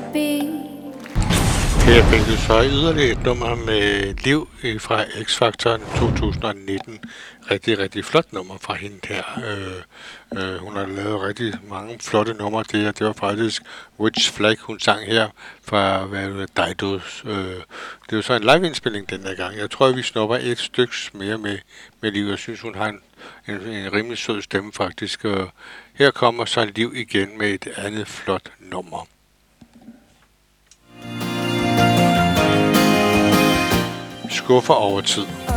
Her fik du så yderligere et nummer med Liv fra X-Factoren 2019. Rigtig, rigtig flot nummer fra hende her. Hun har lavet rigtig mange flotte numre. Det var faktisk Which Flag, hun sang her fra Didos. Det er jo så en liveindspilling den her gang. Jeg tror, vi snupper et stykke mere med Liv. Jeg synes, hun har en rimelig sød stemme faktisk. Her kommer så Liv igen med et andet flot nummer. Skuffer over tid.